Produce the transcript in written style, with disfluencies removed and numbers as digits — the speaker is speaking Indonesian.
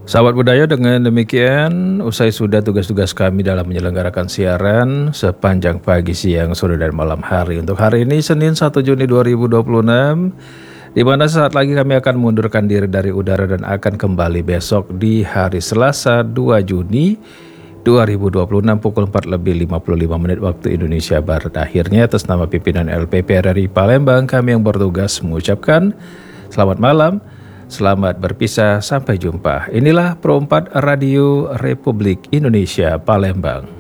Sahabat budaya, dengan demikian usai sudah tugas-tugas kami dalam menyelenggarakan siaran sepanjang pagi, siang, sore, dan malam hari. Untuk hari ini Senin 1 Juni 2026, di mana saat lagi kami akan mengundurkan diri dari udara dan akan kembali besok di hari Selasa 2 Juni 2026 pukul 4:55 waktu Indonesia Barat. Akhirnya atas nama pimpinan LPP RRI Palembang, kami yang bertugas mengucapkan selamat malam. Selamat berpisah, sampai jumpa. Inilah Pro 4 Radio Republik Indonesia Palembang.